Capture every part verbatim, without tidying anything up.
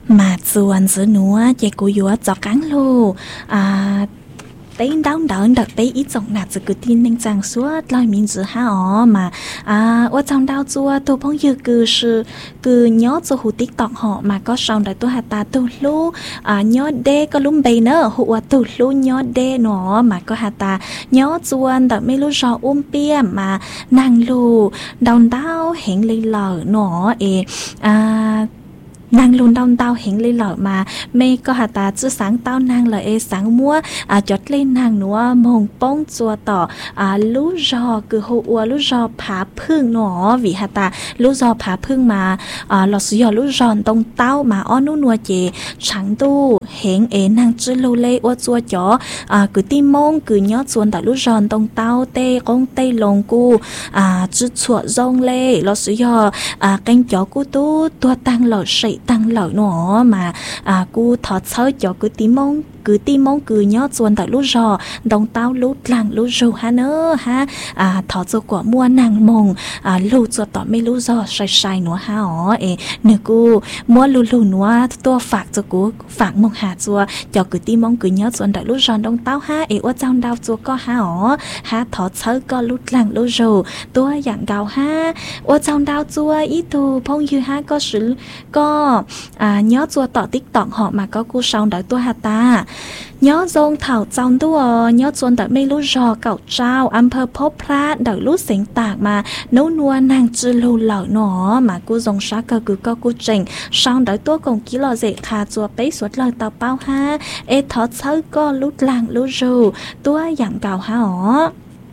mà chuồn giữa núa chạy cú yếu cho cắn lù à đấy đau đớn đợt đấy ít dòng nạt rồi cứ tin nên rằng suốt lời mình giữ ha ó mà à ở trong đau chua tôi phong như cứ sự cứ nhớ cho hụt tiktok họ mà có xong đời tôi hạt ta tôi lu à nhớ đê có lúng bầy nữa hụt tôi lu nhớ đê nó mà có hạt ta nhớ chuồn đợt mấy lu rò ôm pia mà nàng lu đau đau hẹn lấy lờ nó ê à nàng luôn đau tao hiện lên lợ mà mê có hạt ta chứ sáng tao nàng là ê sáng mua à chót lên nàng nữa mông bông chua tỏ à lú rò cứ hô ua lú rò pháพึ่งnó vì hạt ta lú rò pháพึ่งmà à lọ sử dụng lú rò tông tao mà ó nú nua chè trắng tu hiện ê nàng chứ lâu lê ua chua chó à cứ tim mông cứ nhớ chuồn tại lú rò tông tao tê con tê lồng cu à chứ chuột rong lê lọ sử dụng à canh chó cu tu tua tăng lọ sậy tăng lợi nó mà à cô thọ sớ cho cứ tím mông cứ tim mong cứ nhớ chuồn tại lúc rò đồng tao lúc làng lúc rù ha nữa ha à thọ cho quả mua nàng mông à lù cho tỏ mấy lúc rò sai sai nữa ha ó ê nè cô mua lù lù nữa tua phạt cho cô phạt mông hà chua cho cứ tim mong cứ nhớ chuồn tại lúc rò đồng tao ha ê ở trong đau chua có ha ó ha thọ sớ có lúc làng lúc rù tua dạng gạo ha ở trong đau chua ít tu phong như ha có sự có à nhớ chua tỏ tiktok họ mà có cô sau đợi tua hạt ta nhớ dông thảo trong tua nhớ chuồn tại mấy lúc rò cậu trao âm phơ phốp pha đợi lúc xỉn tạc mà nấu nua nàng chưa lâu lợ nó mà cô dòng xá cơ cứ có cô trình sau đợi tua còn ký lò dễ khá chùa bấy suốt lời tàu bao ha ê thọ sớ có lúc làng lúc rù tua dạng gạo ha ó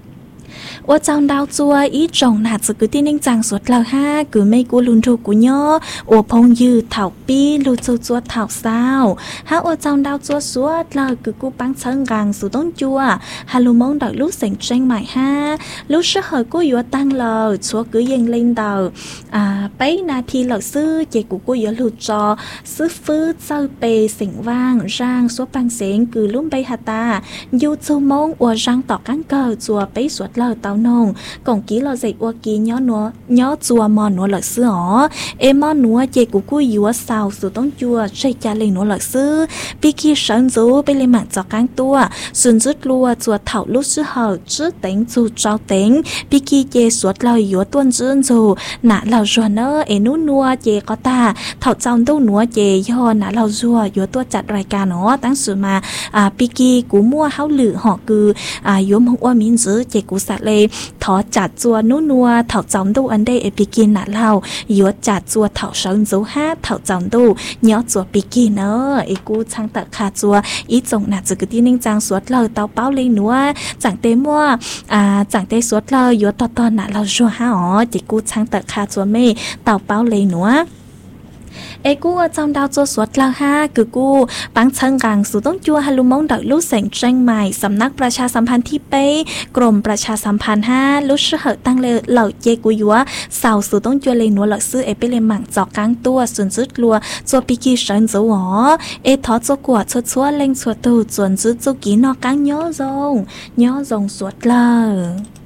ở trong đau chua ít trồng nạt sự cứ tin anh chàng suốt lời ha cứ mấy cô lùn rù của nhớ ở phong dư thảo pi lù chua chua thảo sao ha ở trong đau chua suốt lời cứ cô bắn chân gàng sự tốn chua ha lù mong đợi lúc sành tranh mại ha lúc sức hơi cô yếu tăng lờ chúa cứ dâng lên đầu à bấy na thi lờ sư chị của cô yếu lù trò sư phứ sơ bề sỉnh vang rang số băng xén cứ lúc bay hà ta dù châu mong ở rang tỏ cán cờ chùa bấy suốt lời tao nông còn ký lo dậy qua ký nhó núa nhó chùa mò núa lợi sư ó em mò núa chè của cô yếu sao sự tông chùa chơi cha lên núa lợi sư vì khi sáng dấu bên lên mạng cho cán tua xuân rút lua chùa thảo lúc sư hờ trước tính dù trao tính vì khi chè suốt lời yếu tuân dưỡng dù nã lào rùa nơ em nú nua chè có ta thảo trong đâu núa chè do nã lào rùa yếu tua chặt rải ca nó tăng sự mà à vì khi của mua háo lử họ cứ à yếu mong qua miếng giữ chè của sạc lê thọ chặt chua nú nua thảo trong đâu anh đây ở Pekin nã lao yếu chặt chua thảo sơn dấu hát thảo trong đâu nhớ chua Pekin nữa ấy cô sang tận khá chua ít giống nạt sự cái tin anh trang suốt lời tao báo lên nữa chẳng tế mua à chẳng tế suốt lời yếu to to nã lao rùa ha ó thì cô sang tận khá chua mê tao báo lên nữa ê cô ở trong đau cho suốt là ha cứ cô bán chân gàngสูต้องจัวฮัลโหลมองดักลูกเสียงเชียงใหม่สำนักประชาสัมพันธ์ที่เป้กรมประชาสัมพันธ์ห้าลูกเสือตั้งเลยเหล่าเจกุยัวสาวสูต้องจัวเลยหนัวหลักซื้อเอเปเลยหมั่งจอกกลางตัวส่วนจุดลัวจัวปีกีเฉินจัวเอทอจัวกวดชัวชัวเล่งชัวตูส่วนจุดจุกีนอกกลางย่อทรงย่อทรงสุดเลย